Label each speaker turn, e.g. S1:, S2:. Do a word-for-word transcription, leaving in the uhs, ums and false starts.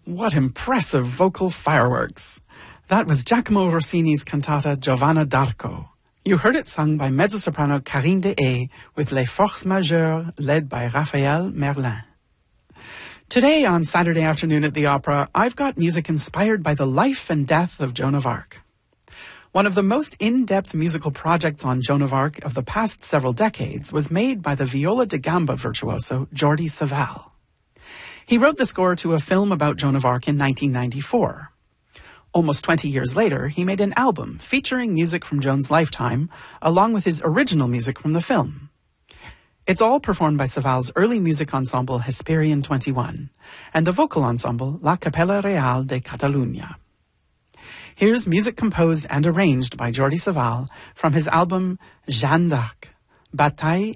S1: What impressive vocal fireworks! That was Giacomo Rossini's cantata Giovanna d'Arco. You heard it sung by mezzo-soprano Karine Deshaies with Les Forces Majeures led by Raphael Merlin. Today on Saturday Afternoon at the Opera, I've got music inspired by the life and death of Joan of Arc. One of the most in-depth musical projects on Joan of Arc of the past several decades was made by the viola da gamba virtuoso Jordi Savall. He wrote the score to a film about Joan of Arc in nineteen ninety-four. Almost twenty years later, he made an album featuring music from Joan's lifetime, along with his original music from the film. It's all performed by Savall's early music ensemble Hesperian twenty-one, and the vocal ensemble La Capella Real de Catalunya. Here's music composed and arranged by Jordi Savall from his album Jeanne d'Arc, Bataille